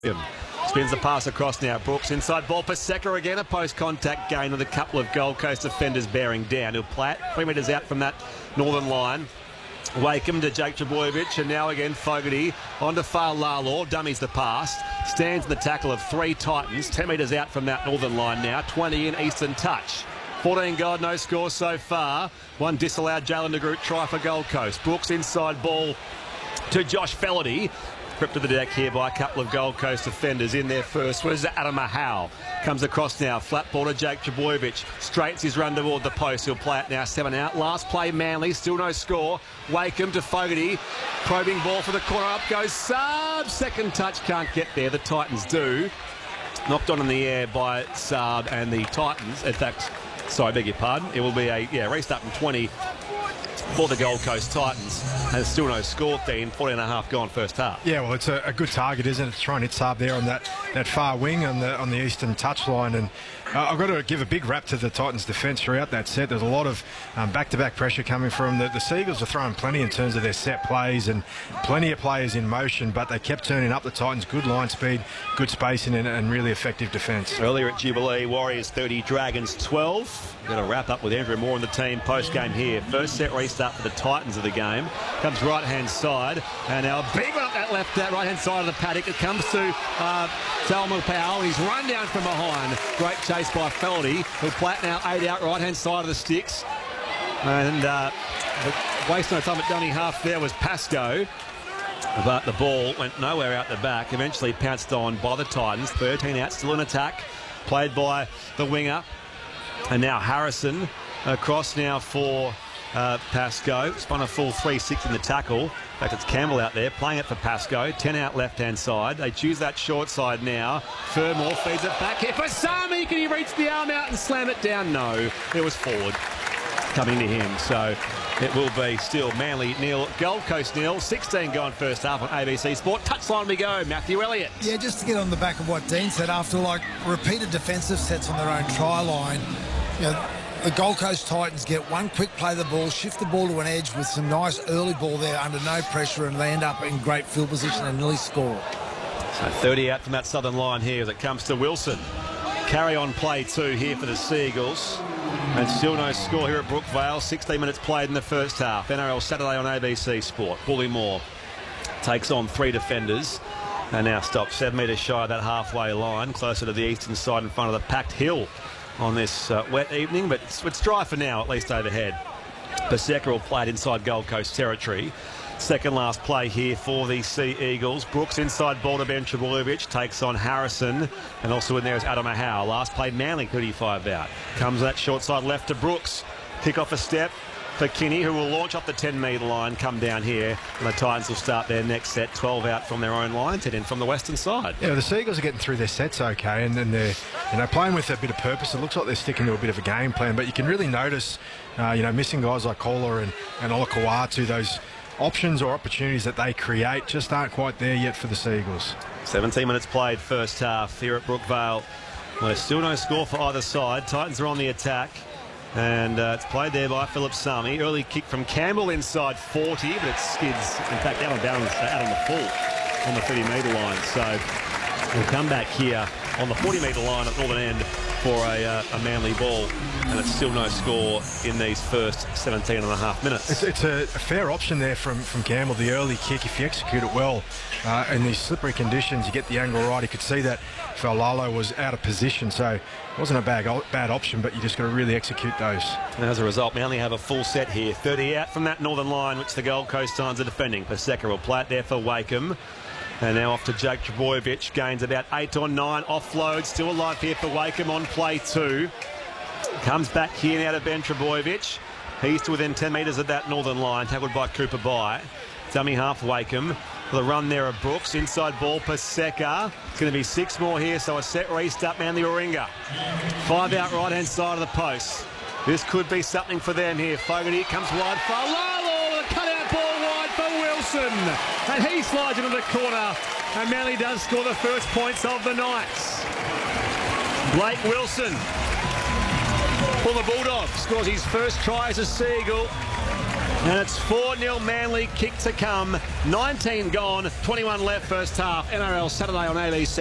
Spins the pass across now. Brooks inside ball. Paseka again. A post-contact gain with a couple of Gold Coast defenders bearing down. He'll play it 3 metres out from that northern line. Wakeham to Jake Trbojevic, and now again Fogarty onto Fa'alalo, dummies the pass, stands in the tackle of 3 Titans, 10 metres out from that northern line now, 20 in Eastern touch. 14 God, no score so far. One disallowed Jalen de Groot try for Gold Coast. Brooks inside ball to Josh Fellerty. Ripped to the deck here by a couple of Gold Coast defenders in there first. Where's Adam Mahal? Comes across now. Flat ball to Jake Trbojevic. Straightens his run toward the post. He'll play it now. 7 out. Last play, Manly. Still no score. Wakeham to Fogarty. Probing ball for the corner. Up goes Saab. Second touch. Can't get there. The Titans do. Knocked on in the air by Saab and the Titans. In fact, sorry, beg your pardon. It will be a restart from 20 for the Gold Coast Titans, and still no score. 14 and a half gone first half. Yeah, well, it's a good target, isn't it? To try and hit Saab there on that far wing on the eastern touchline, and I've got to give a big rap to the Titans' defence throughout that set. There's a lot of back-to-back pressure coming from the Seagulls. Are throwing plenty in terms of their set plays and plenty of players in motion, but they kept turning up the Titans. Good line speed, good spacing, and really effective defence. Earlier at Jubilee, Warriors 30, Dragons 12. We're going to wrap up with Andrew Moore and the team post-game here. First set restart for the Titans of the game. Comes right-hand side, and now a big one up that right-hand side of the paddock. It comes to Salmo Powell. He's run down from behind. Great chase by Feldy. He'll play it now 8 out, right-hand side of the sticks. And waste no time at dummy half there was Pascoe. But the ball went nowhere out the back. Eventually pounced on by the Titans. 13 out, still in attack. Played by the winger. And now Harrison across now for Pascoe. Spun a full 3-6 in the tackle. In fact, it's Campbell out there playing it for Pascoe. 10 out left-hand side. They choose that short side now. Fermor feeds it back here for Sami. Can he reach the arm out and slam it down? No. It was forward coming to him. So it will be still Manly nil, Gold Coast nil. 16 gone first half on ABC Sport. Touchline we go. Matthew Elliott. Yeah, just to get on the back of what Dean said, after repeated defensive sets on their own try line, the Gold Coast Titans get one quick play of the ball, shift the ball to an edge with some nice early ball there under no pressure and land up in great field position and nearly score. So 30 out from that southern line here as it comes to Wilson. Carry on play 2 here for the Seagulls. And still no score here at Brookvale. 16 minutes played in the first half. NRL Saturday on ABC Sport. Bullimore takes on 3 defenders and now stops 7 metres shy of that halfway line, closer to the eastern side in front of the packed hill on this wet evening, but it's dry for now, at least overhead. Paseka will play it inside Gold Coast territory. Second last play here for the Sea Eagles. Brooks inside ball to Ben Trbojevic, takes on Harrison, and also in there is Adam Ahau. Last play Manly, 35 out. Comes that short side left to Brooks. Kick off a step for Kinney, who will launch up the 10-metre line, come down here, and the Titans will start their next set, 12 out from their own line, 10 in from the western side. Yeah, the Seagulls are getting through their sets okay, and then they're playing with a bit of purpose. It looks like they're sticking to a bit of a game plan, but you can really notice missing guys like Kohler and Olakau'atu, those options or opportunities that they create just aren't quite there yet for the Seagulls. 17 minutes played first half here at Brookvale. Well, there's still no score for either side. Titans are on the attack. And it's played there by Philip Sami. Early kick from Campbell inside 40, but it skids, in fact, out of bounds, out on the full on the 30-metre line. So we'll come back here on the 40-metre line at northern end for a Manly ball, and it's still no score in these first 17 and a half minutes. It's a fair option there from Campbell, the early kick. If you execute it well in these slippery conditions, you get the angle right. You could see that Fa'alalo was out of position, so it wasn't a bad option, but you just got to really execute those. And as a result, Manly have a full set here. 30 out from that northern line, which the Gold Coast Titans are defending. Paseka will play it there for Wakeham. And now off to Jake Trbojevic. Gains about 8 or 9. Offload. Still alive here for Wakeham on play 2. Comes back here now to Ben Trbojevic. He's to within 10 metres of that northern line. Tackled by Cooper Bye. Dummy half Wakeham. The run there of Brooks. Inside ball Paseka. It's going to be 6 more here, so a set restart. Manly Warringah. 5 out right-hand side of the post. This could be something for them here. Fogarty comes wide for Lalo. The cutout ball wide for Wilson. And he slides into the corner. And Manly does score the first points of the night. Blake Wilson for the Bulldogs scores his first try as a Seagull. And it's 4-0 Manly, kick to come. 19 gone, 21 left first half. NRL Saturday on ABC.